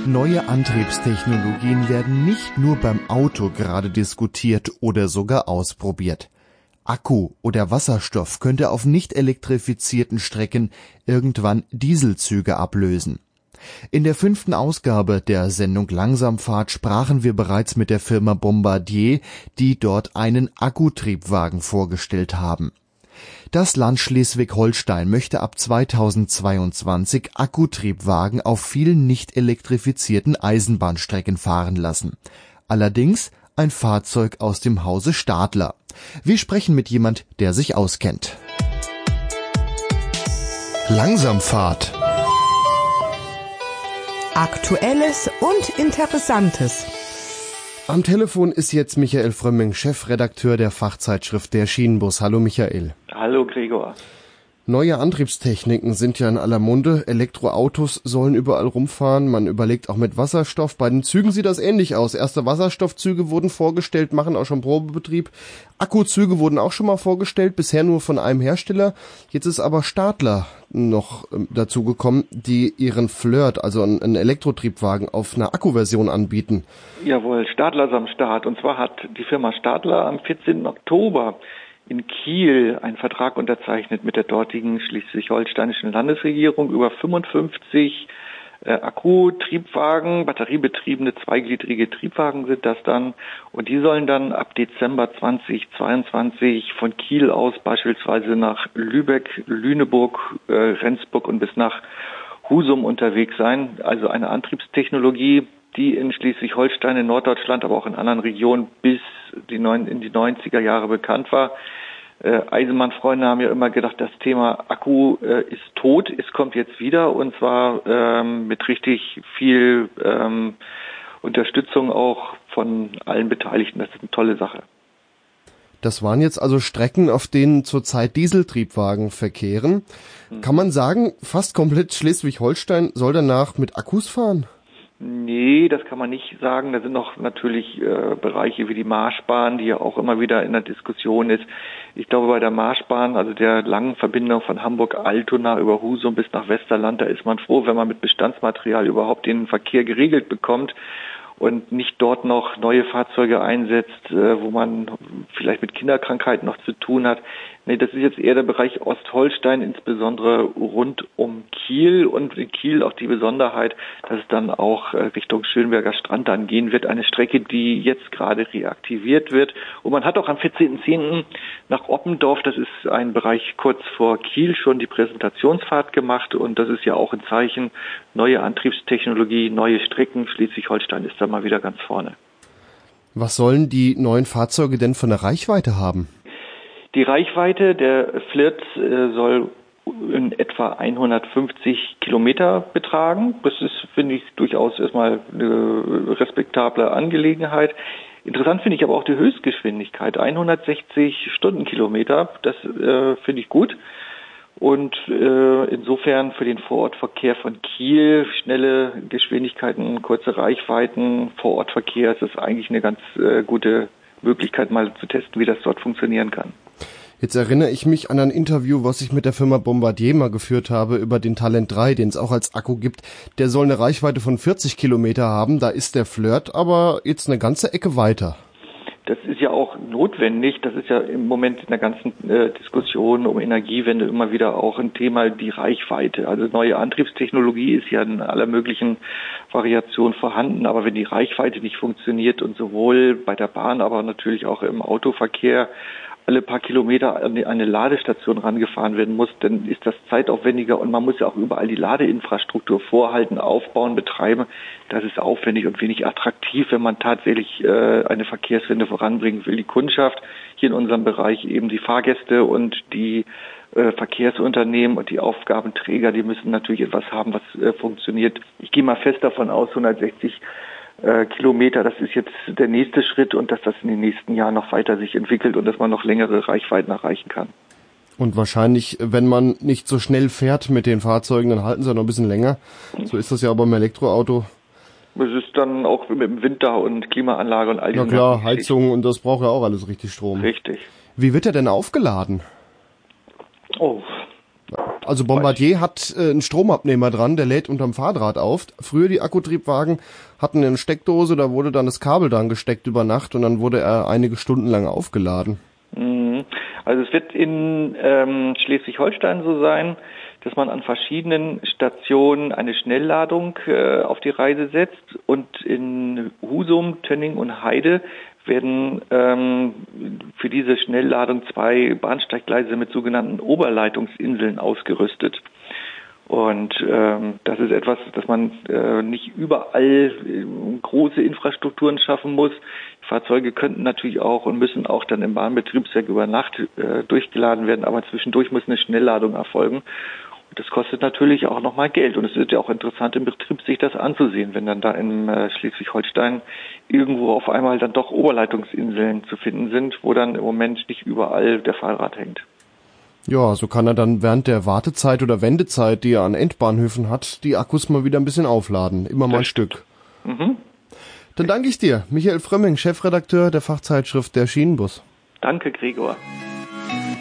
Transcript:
Neue Antriebstechnologien werden nicht nur beim Auto gerade diskutiert oder sogar ausprobiert. Akku oder Wasserstoff könnte auf nicht elektrifizierten Strecken irgendwann Dieselzüge ablösen. In der 5. Ausgabe der Sendung Langsamfahrt sprachen wir bereits mit der Firma Bombardier, die dort einen Akkutriebwagen vorgestellt haben. Das Land Schleswig-Holstein möchte ab 2022 Akkutriebwagen auf vielen nicht elektrifizierten Eisenbahnstrecken fahren lassen. Allerdings ein Fahrzeug aus dem Hause Stadler. Wir sprechen mit jemand, der sich auskennt. Langsamfahrt. Aktuelles und Interessantes. Am Telefon ist jetzt Michael Frömming, Chefredakteur der Fachzeitschrift Der Schienenbus. Hallo Michael. Hallo Gregor. Neue Antriebstechniken sind ja in aller Munde. Elektroautos sollen überall rumfahren. Man überlegt auch mit Wasserstoff. Bei den Zügen sieht das ähnlich aus. Erste Wasserstoffzüge wurden vorgestellt, machen auch schon Probebetrieb. Akkuzüge wurden auch schon mal vorgestellt, bisher nur von einem Hersteller. Jetzt ist aber Stadler noch dazu gekommen, die ihren Flirt, also einen Elektrotriebwagen, auf einer Akkuversion anbieten. Jawohl, Stadler ist am Start. Und zwar hat die Firma Stadler am 14. Oktober in Kiel einen Vertrag unterzeichnet mit der dortigen schleswig-holsteinischen Landesregierung über 55 Akkutriebwagen, batteriebetriebene zweigliedrige Triebwagen sind das dann. Und die sollen dann ab Dezember 2022 von Kiel aus beispielsweise nach Lübeck, Lüneburg, Rendsburg und bis nach Husum unterwegs sein. Also eine Antriebstechnologie, die in Schleswig-Holstein, in Norddeutschland, aber auch in anderen Regionen bis in die 90er Jahre bekannt war. Eisenbahnfreunde haben ja immer gedacht, das Thema Akku ist tot, es kommt jetzt wieder und zwar mit richtig viel Unterstützung auch von allen Beteiligten. Das ist eine tolle Sache. Das waren jetzt also Strecken, auf denen zurzeit Dieseltriebwagen verkehren. Kann man sagen, fast komplett Schleswig-Holstein soll danach mit Akkus fahren? Nee, das kann man nicht sagen. Da sind noch natürlich Bereiche wie die Marschbahn, die ja auch immer wieder in der Diskussion ist. Ich glaube, bei der Marschbahn, also der langen Verbindung von Hamburg-Altona über Husum bis nach Westerland, da ist man froh, wenn man mit Bestandsmaterial überhaupt den Verkehr geregelt bekommt und nicht dort noch neue Fahrzeuge einsetzt, wo man vielleicht mit Kinderkrankheiten noch zu tun hat. Nee, das ist jetzt eher der Bereich Ostholstein, insbesondere rund um Kiel und in Kiel auch die Besonderheit, dass es dann auch Richtung Schönberger Strand dann gehen wird. Eine Strecke, die jetzt gerade reaktiviert wird. Und man hat auch am 14.10. nach Oppendorf, das ist ein Bereich kurz vor Kiel, schon die Präsentationsfahrt gemacht. Und das ist ja auch ein Zeichen, neue Antriebstechnologie, neue Strecken. Schleswig-Holstein ist da mal wieder ganz vorne. Was sollen die neuen Fahrzeuge denn für eine Reichweite haben? Die Reichweite der Flirt soll in etwa 150 Kilometer betragen. Das ist, finde ich, durchaus erstmal eine respektable Angelegenheit. Interessant finde ich aber auch die Höchstgeschwindigkeit, 160 Stundenkilometer. Das finde ich gut. Und insofern für den Vorortverkehr von Kiel, schnelle Geschwindigkeiten, kurze Reichweiten, Vorortverkehr, ist das eigentlich eine ganz gute Möglichkeit, mal zu testen, wie das dort funktionieren kann. Jetzt erinnere ich mich an ein Interview, was ich mit der Firma Bombardier mal geführt habe über den Talent 3, den es auch als Akku gibt. Der soll eine Reichweite von 40 Kilometer haben, da ist der Flirt aber jetzt eine ganze Ecke weiter. Das ist ja auch notwendig. Das ist ja im Moment in der ganzen Diskussion um Energiewende immer wieder auch ein Thema, die Reichweite. Also neue Antriebstechnologie ist ja in aller möglichen Variationen vorhanden. Aber wenn die Reichweite nicht funktioniert und sowohl bei der Bahn, aber natürlich auch im Autoverkehr alle paar Kilometer an eine Ladestation rangefahren werden muss, dann ist das zeitaufwendiger und man muss ja auch überall die Ladeinfrastruktur vorhalten, aufbauen, betreiben. Das ist aufwendig und wenig attraktiv, wenn man tatsächlich eine Verkehrswende voranbringen will. Die Kundschaft, hier in unserem Bereich eben die Fahrgäste und die Verkehrsunternehmen und die Aufgabenträger, die müssen natürlich etwas haben, was funktioniert. Ich gehe mal fest davon aus, 160 Kilometer, das ist jetzt der nächste Schritt und dass das in den nächsten Jahren noch weiter sich entwickelt und dass man noch längere Reichweiten erreichen kann. Und wahrscheinlich, wenn man nicht so schnell fährt mit den Fahrzeugen, dann halten sie noch ein bisschen länger. So ist das ja auch beim Elektroauto. Es ist dann auch mit dem Winter und Klimaanlage und all diese. Na klar, Heizung und das braucht ja auch alles richtig Strom. Richtig. Wie wird er denn aufgeladen? Oh. Also Bombardier hat einen Stromabnehmer dran, der lädt unterm Fahrrad auf. Früher die Akkutriebwagen hatten eine Steckdose, da wurde dann das Kabel dran gesteckt über Nacht und dann wurde er einige Stunden lang aufgeladen. Also es wird in Schleswig-Holstein so sein, dass man an verschiedenen Stationen eine Schnellladung auf die Reise setzt und in Husum, Tönning und Heide werden für diese Schnellladung 2 Bahnsteiggleise mit sogenannten Oberleitungsinseln ausgerüstet. Und das ist etwas, dass man nicht überall große Infrastrukturen schaffen muss. Die Fahrzeuge könnten natürlich auch und müssen auch dann im Bahnbetriebswerk über Nacht durchgeladen werden, aber zwischendurch muss eine Schnellladung erfolgen. Und das kostet natürlich auch nochmal Geld. Und es ist ja auch interessant im Betrieb, sich das anzusehen, wenn dann da in Schleswig-Holstein irgendwo auf einmal dann doch Oberleitungsinseln zu finden sind, wo dann im Moment nicht überall der Fahrrad hängt. Ja, so kann er dann während der Wartezeit oder Wendezeit, die er an Endbahnhöfen hat, die Akkus mal wieder ein bisschen aufladen. Immer mal ein Stück. Dann danke ich dir, Michael Frömming, Chefredakteur der Fachzeitschrift Der Schienenbus. Danke, Gregor.